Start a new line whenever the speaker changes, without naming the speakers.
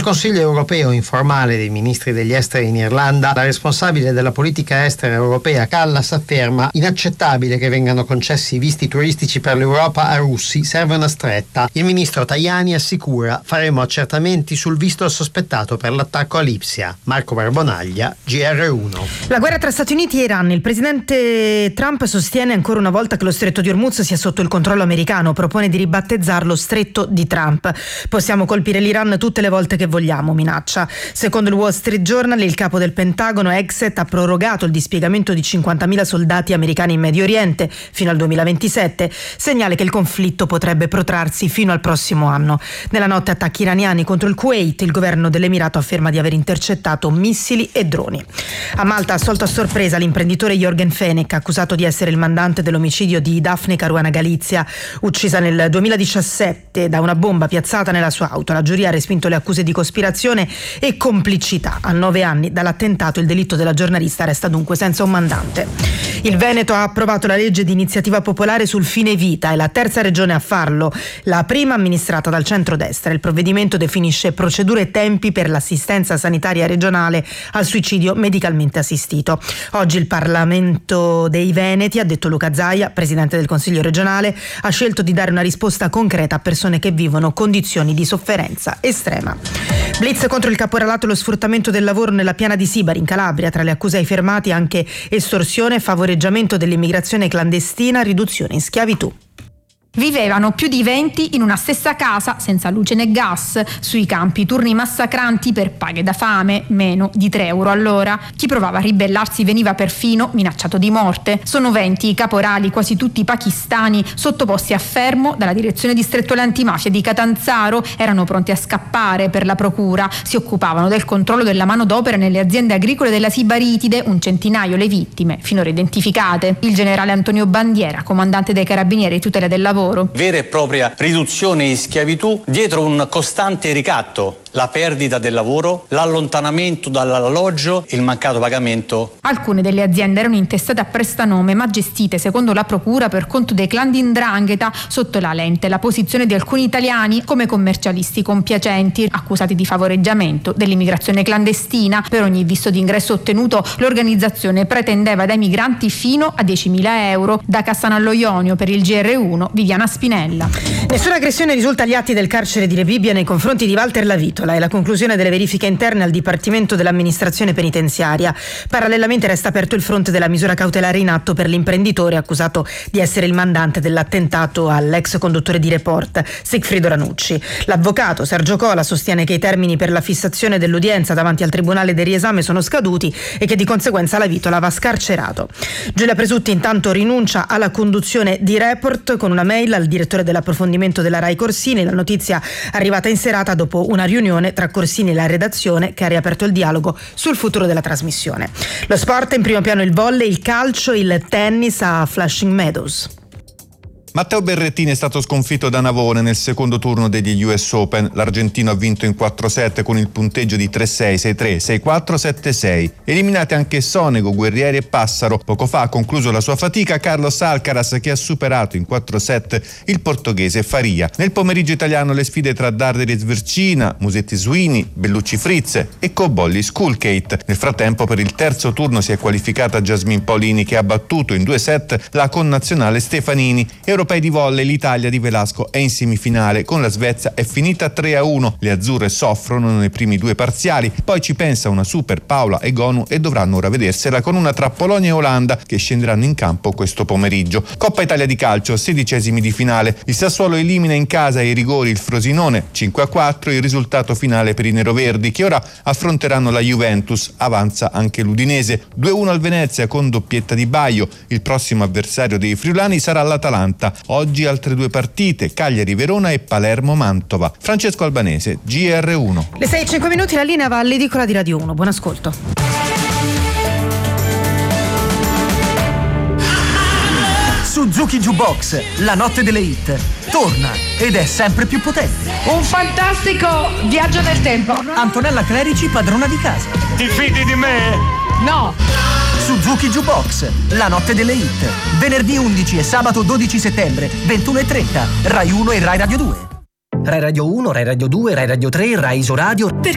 Consiglio europeo informale dei ministri degli esteri in Irlanda, la responsabile della politica estera europea Kallas afferma: inaccettabile che vengano concessi visti turistici per l'Europa a russi, serve una stretta. Il ministro Tajani assicura: faremo accertamenti sul visto al sospettato per l'attacco a Lipsia. Marco Barbonaglia, GR1.
La guerra tra Stati Uniti e Iran. Il presidente Trump sostiene ancora una volta che lo stretto di Hormuz sia sotto il controllo americano, propone di ribattezzarlo stretto di Trump. Possiamo colpire l'Iran tutte le volte che vogliamo, minaccia. Secondo il Wall Street Journal, il capo del Pentagono Exet ha prorogato il dispiegamento di 50.000 soldati americani in Medio Oriente fino al 2027, segnale che il conflitto potrebbe protrarsi fino al prossimo anno. Nella notte attacchi iraniani contro il Kuwait, il governo dell'Emirato afferma di aver intercettato missili e droni. A Malta ha assolto a sorpresa l'imprenditore Jorgen Fenech, accusato di essere il mandante dell'omicidio di Daphne Caruana Galizia, uccisa nel 2017 da una bomba piazzata nella sua auto. La giuria ha respinto le accuse di cospirazione e complicità. A 9 anni dall'attentato il delitto della giornalista resta dunque senza un mandante. Il Veneto ha approvato la legge di iniziativa popolare sul fine vita, è la terza regione a farlo, la prima amministrata dal centrodestra. Il provvedimento definisce procedure e tempi per l'assistenza sanitaria regionale al suicidio medicalmente assistito. Oggi il Parlamento dei Veneti, ha detto Luca Zaia, presidente del Consiglio regionale, ha scelto di dare una risposta concreta a persone che vivono condizioni di sofferenza estrema. Blitz contro il caporalato e lo sfruttamento del lavoro nella piana di Sibari in Calabria. Tra le accuse ai fermati anche estorsione, favoreggiamento dell'immigrazione clandestina, riduzione in schiavitù.
Vivevano più di 20 in una stessa casa, senza luce né gas, sui campi, turni massacranti per paghe da fame, meno di 3 euro all'ora. Chi provava a ribellarsi veniva perfino minacciato di morte. Sono 20 i caporali, quasi tutti pakistani, sottoposti a fermo dalla direzione distrettuale antimafia di Catanzaro. Erano pronti a scappare per la procura. Si occupavano del controllo della manodopera nelle aziende agricole della Sibaritide, un centinaio le vittime finora identificate. Il generale Antonio Bandiera, comandante dei Carabinieri di tutela del lavoro.
Vera e propria riduzione in schiavitù dietro un costante ricatto, la perdita del lavoro, l'allontanamento dall'alloggio, il mancato pagamento.
Alcune delle aziende erano intestate a prestanome ma gestite secondo la procura per conto dei clan di 'ndrangheta. Sotto la lente la posizione di alcuni italiani come commercialisti compiacenti, accusati di favoreggiamento dell'immigrazione clandestina. Per ogni visto d'ingresso ottenuto l'organizzazione pretendeva dai migranti fino a 10.000 euro. Da Cassanallo Ionio per il GR1, Viviana Spinella.
Nessuna aggressione risulta agli atti del carcere di Rebibbia nei confronti di Walter Lavitola. È la conclusione delle verifiche interne al Dipartimento dell'Amministrazione Penitenziaria. Parallelamente resta aperto il fronte della misura cautelare in atto per l'imprenditore accusato di essere il mandante dell'attentato all'ex conduttore di Report, Sigfrido Ranucci. L'avvocato Sergio Cola sostiene che i termini per la fissazione dell'udienza davanti al Tribunale del riesame sono scaduti e che di conseguenza Lavitola va scarcerato. Giulia Presutti intanto rinuncia alla conduzione di Report con una mail al direttore dell'approfondimento della Rai Corsini. La notizia arrivata in serata dopo una riunione tra Corsini e la redazione che ha riaperto il dialogo sul futuro della trasmissione. Lo sport, in primo piano il volley, il calcio, il tennis a Flushing Meadows.
Matteo Berrettini è stato sconfitto da Navone nel secondo turno degli US Open. L'argentino ha vinto in 4-7 con il punteggio di 3-6, 6-3, 6-4, 7-6. Eliminate anche Sonego, Guerrieri e Passaro. Poco fa ha concluso la sua fatica Carlos Alcaraz, che ha superato in 4-7 il portoghese Faria. Nel pomeriggio italiano le sfide tra Darderi e Svercina, Musetti Suini, Bellucci Fritz e Cobolli Skulkate. Nel frattempo per il terzo turno si è qualificata Jasmine Paolini, che ha battuto in 2 set la connazionale Stefanini. Europei di volley, l'Italia di Velasco è in semifinale, con la Svezia è finita 3-1. Le azzurre soffrono nei primi 2 parziali, poi ci pensa una super Paola Egonu e dovranno ora vedersela con una tra Polonia e Olanda che scenderanno in campo questo pomeriggio. Coppa Italia di calcio, 16esimi di finale. Il Sassuolo elimina in casa ai rigori il Frosinone 5-4, il risultato finale per i neroverdi che ora affronteranno la Juventus. Avanza anche l'Udinese 2-1 al Venezia con doppietta di Baio. Il prossimo avversario dei friulani sarà l'Atalanta. Oggi altre 2 partite, Cagliari-Verona e Palermo-Mantova. Francesco Albanese, GR1.
Le 6:05, la linea va all'edicola di Radio 1. Buon ascolto.
Suzuki Jukebox, la notte delle hit, torna ed è sempre più potente.
Un fantastico viaggio nel tempo.
Antonella Clerici, padrona di casa.
Ti fidi di me?
No.
Suzuki Jukebox, la notte delle hit, venerdì 11 e sabato 12 settembre, 21:30, Rai 1 e Rai Radio 2. Rai Radio 1, Rai Radio 2, Rai Radio 3, Rai Isoradio.